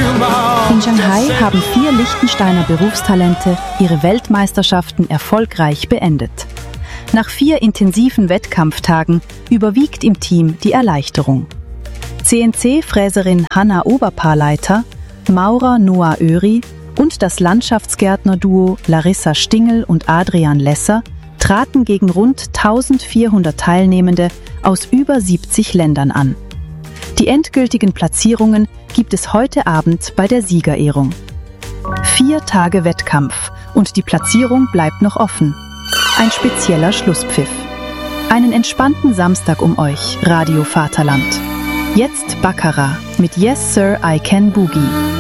In Shanghai haben 4 Liechtensteiner Berufstalente ihre Weltmeisterschaften erfolgreich beendet. Nach 4 intensiven Wettkampftagen überwiegt im Team die Erleichterung. CNC-Fräserin Hanna Oberpaarleiter, Maurer Noah Öri und das Landschaftsgärtner-Duo Larissa Stingel und Adrian Lesser traten gegen rund 1400 Teilnehmende aus über 70 Ländern an. Die endgültigen Platzierungen gibt es heute Abend bei der Siegerehrung. 4 Tage Wettkampf und die Platzierung bleibt noch offen. Ein spezieller Schlusspfiff. Einen entspannten Samstag um euch, Radio Vaterland. Jetzt Baccarat mit Yes Sir, I Can Boogie.